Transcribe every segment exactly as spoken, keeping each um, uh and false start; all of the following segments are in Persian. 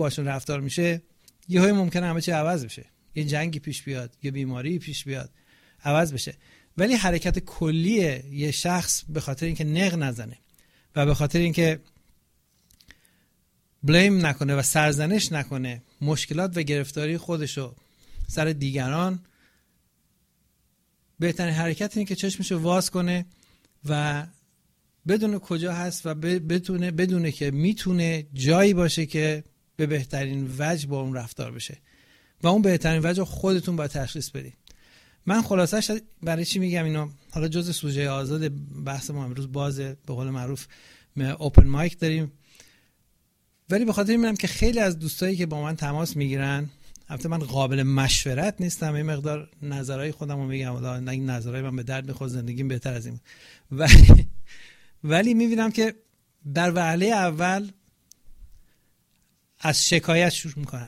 باشون رفتار میشه، یهو ممکنه همه چی عوض بشه، یه جنگی پیش بیاد، یه بیماری پیش بیاد، عوض بشه. ولی حرکت کلیه یه شخص به خاطر اینکه نق نزنه و به خاطر اینکه بلیم نکنه و سرزنش نکنه مشکلات و گرفتاری خودشو سر دیگران، بهترین حرکت اینه که چشمشو واز کنه و بدونه کجا هست و بدونه بدونه که میتونه جایی باشه که به بهترین وجه با اون رفتار بشه و اون بهترین وجه خودتون باید تشخیص بدید. من خلاصش برای چی میگم اینو، حالا جز سوژه آزاد بحث ما امروز بازه، به قول معروف اوپن مایک داریم، ولی به خاطر میگم که خیلی از دوستایی که با من تماس میگیرن، البته من قابل مشورت نیستم، این مقدار نظرهای خودم رو میگم، حالا این نظرهای من به درد میخوره، زندگیم بهتر از این، ولی ولی میبینم که در وهله اول از شکایت شروع میکنن.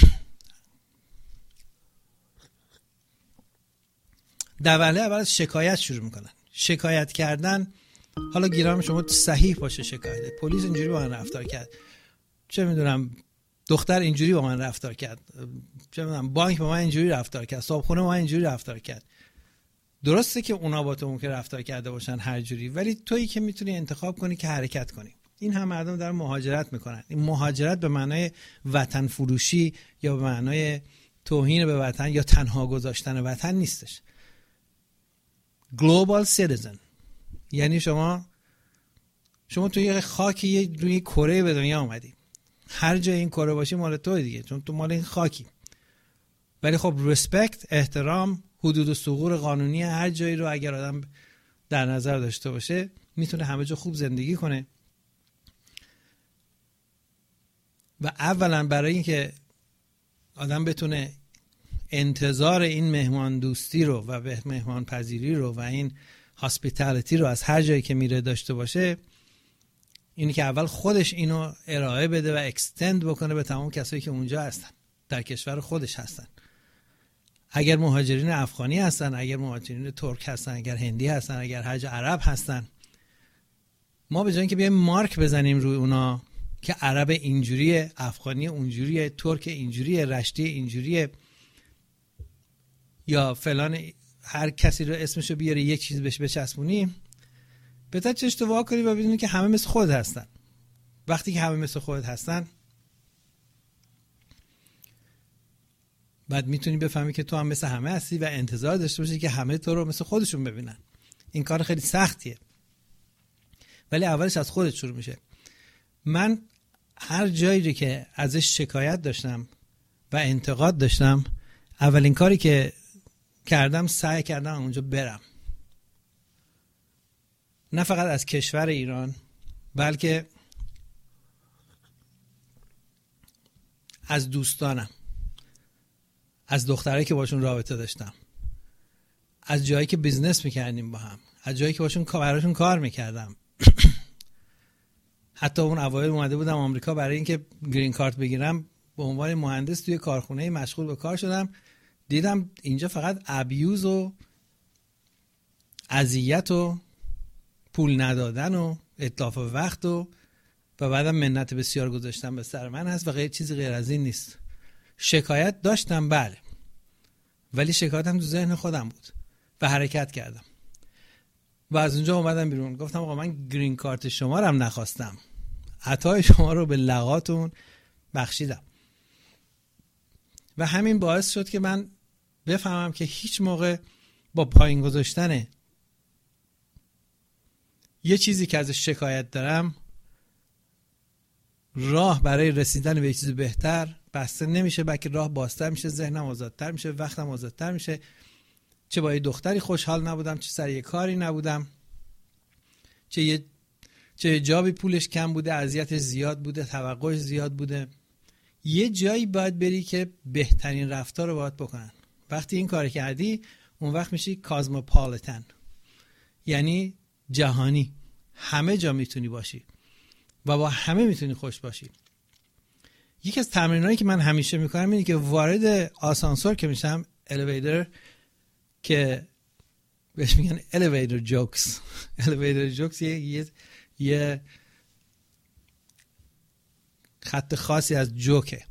در وهله اول از شکایت شروع میکنن. شکایت کردن، حالا گیرام شما صحیح باشه شکایت، پلیس اینجوری با من رفتار کرد، چه میدونم دختر اینجوری با من رفتار کرد، چه میدونم بانک با من اینجوری رفتار کرد، صابخونه با من اینجوری رفتار کرد. درسته که اونا با تو ممکن رفتار کرده باشن هر جوری، ولی تویی که میتونی انتخاب کنی که حرکت کنی. این هم مردم دارن مهاجرت میکنن. این مهاجرت به معنای وطن فروشی یا به معنای توهین به وطن یا تنها گذاشتن وطن نیستش. global citizen یعنی شما شما توی یه خاکی یه روی کره به دنیا اومدی، هر جای این کره باشی مال توی دیگه، چون تو مال این خاکی. ولی خب ریسپکت، احترام، حدود و ثغور قانونی هر جایی رو اگر آدم در نظر داشته باشه میتونه همه جا خوب زندگی کنه. و اولا برای اینکه آدم بتونه انتظار این مهمان دوستی رو و به مهمان پذیری رو و این هاسپیتالیتی رو از هر جایی که میره داشته باشه، اینی که اول خودش اینو ارائه بده و اکستند بکنه به تمام کسایی که اونجا هستن، در کشور خودش هستن. اگر مهاجرین افغانی هستن، اگر مهاجرین ترک هستن، اگر هندی هستن، اگر هر عرب هستن، ما به جای اینکه بیایم مارک بزنیم روی اونا که عرب اینجوریه، افغانی اونجوریه، ترک اینجوریه، رشتی اینجوریه، یا فلان هر کسی رو اسمشو بیاره یک چیز بهش بچسبونیم، بهتر چشت وا کنی و بدونی که همه مثل خود هستن. وقتی که همه مثل خودت هستن، بعد میتونی بفهمی که تو هم مثل همه هستی و انتظار داشته باشی که همه تو رو مثل خودشون ببینن. این کار خیلی سختیه، ولی اولش از خودت شروع میشه. من هر جایی که ازش شکایت داشتم و انتقاد داشتم، اولین کاری که کردم سعی کردم اونجا برم، نه فقط از کشور ایران بلکه از دوستانم، از دخترایی که باشون رابطه داشتم، از جایی که بیزنس میکردیم با هم، از جایی که باشون براشون کار میکردم. حتی اون اوایل اومده بودم آمریکا برای اینکه گرین کارت بگیرم، به عنوان مهندس توی کارخونه مشغول به کار شدم، دیدم اینجا فقط ابیوز و اذیت و پول ندادن و اتلاف وقت و و بعدم منت بسیار گذاشتم به سر من هست و غیر چیزی غیر از این نیست. شکایت داشتم بله، ولی شکایتم تو ذهن خودم بود و حرکت کردم و از اونجا اومدم بیرون. گفتم آقا من گرین کارت شما رو هم نخواستم، عطای شما رو به لغاتون بخشیدم و همین باعث شد که من بفهمم که هیچ موقع با پایین گذاشتن یه چیزی که ازش شکایت دارم راه برای رسیدن به یه چیز بهتر بسته نمیشه، بلکه راه بازتر میشه، ذهنم آزادتر میشه، وقتم آزادتر میشه. چه با یه دختری خوشحال نبودم، چه سر یه کاری نبودم، چه یه چه یه جابی پولش کم بوده، اذیتش زیاد بوده، توقعش زیاد بوده، یه جایی باید بری که بهترین رفتار رو باید بکنن. وقتی این کار کردی اون وقت میشی کازموپالیتن، یعنی جهانی، همه جا میتونی باشی و با همه میتونی خوش باشی. یکی از تمرینایی که من همیشه میکنم اینه که وارد آسانسور که میشم، الیویتر، که بهش میگن الیویتر جوکس. الیویتر جوکس یه یه خط خاصی از جوکه.